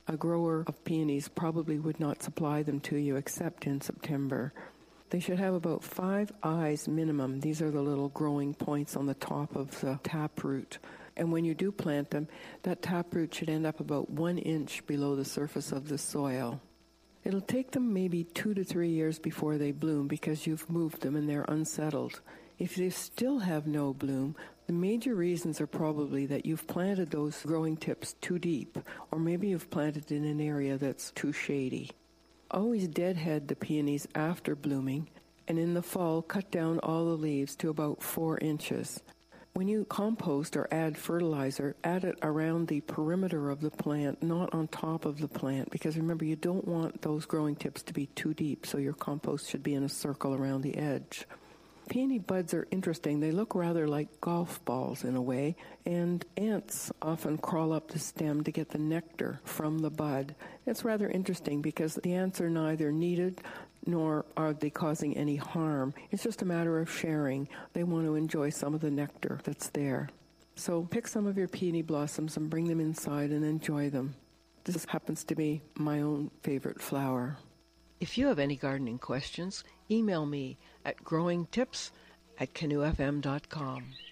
A grower of peonies probably would not supply them to you except in September. They should have about 5 eyes minimum. These are the little growing points on the top of the taproot. And when you do plant them, that taproot should end up about 1 inch below the surface of the soil. It'll take them maybe 2 to 3 years before they bloom because you've moved them and they're unsettled. If they still have no bloom, the major reasons are probably that you've planted those growing tips too deep, or maybe you've planted in an area that's too shady. Always deadhead the peonies after blooming, and in the fall cut down all the leaves to about 4 inches. When you compost or add fertilizer, add it around the perimeter of the plant, not on top of the plant, because remember, you don't want those growing tips to be too deep, so your compost should be in a circle around the edge. Peony buds are interesting. They look rather like golf balls in a way, and ants often crawl up the stem to get the nectar from the bud. It's rather interesting because the ants are neither needed nor are they causing any harm. It's just a matter of sharing. They want to enjoy some of the nectar that's there. So pick some of your peony blossoms and bring them inside and enjoy them. This happens to be my own favorite flower. If you have any gardening questions, email me at growingtips@canoefm.com.